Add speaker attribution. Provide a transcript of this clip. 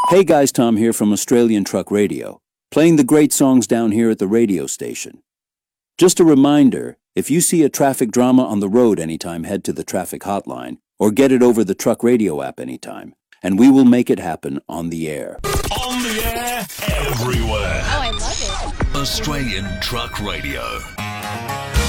Speaker 1: Hey guys, Tom here from Australian Truck Radio, playing the great songs down here at the radio station. Just a reminder, if you see a traffic drama on the road anytime, head to the traffic hotline, or get it over the Truck Radio app anytime, and we will make it happen on the air.
Speaker 2: On the air, everywhere.
Speaker 3: Oh, I love it.
Speaker 2: Australian Truck Radio.